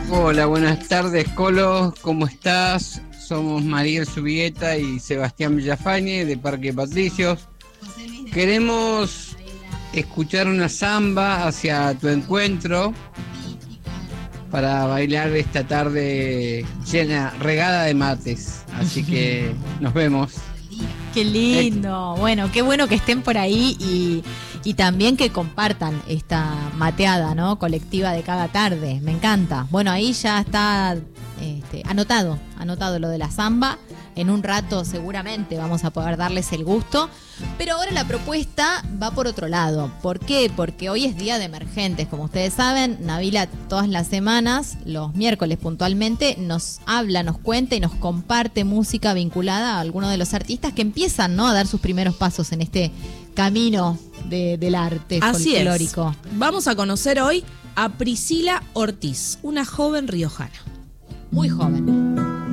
Hola, buenas tardes, Colo, ¿cómo estás? Somos Mariel Subieta y Sebastián Villafañe de Parque Patricios. Queremos escuchar una samba hacia tu encuentro para bailar esta tarde llena, regada de mates. Así que nos vemos. Qué lindo. Bueno, qué bueno que estén por ahí y también que compartan esta mateada, ¿no? Colectiva de cada tarde. Me encanta. Bueno, ahí ya está anotado lo de la samba. En un rato seguramente vamos a poder darles el gusto. Pero ahora la propuesta va por otro lado. ¿Por qué? Porque hoy es día de emergentes. Como ustedes saben, Nabila todas las semanas, los miércoles puntualmente, nos habla, nos cuenta y nos comparte música vinculada a algunos de los artistas que empiezan, ¿no?, a dar sus primeros pasos en este camino del arte folclórico. Así es. Vamos a conocer hoy a Priscila Ortiz, una joven riojana. Muy joven.